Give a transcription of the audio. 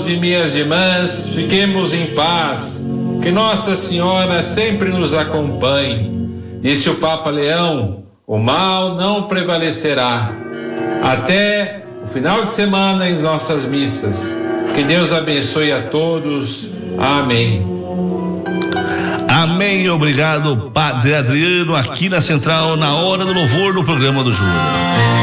e minhas irmãs, fiquemos em paz, que Nossa Senhora sempre nos acompanhe. Disse o Papa Leão: o mal não prevalecerá. Até o final de semana em nossas missas. Que Deus abençoe a todos. Amém. Amém, obrigado, Padre Adriano, aqui na Central, na hora do louvor do programa do Júlio.